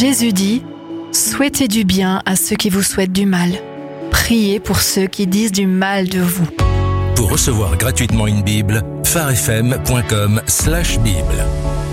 Jésus dit « Souhaitez du bien à ceux qui vous souhaitent du mal. Priez pour ceux qui disent du mal de vous. » Pour recevoir gratuitement une Bible, pharefm.com/Bible.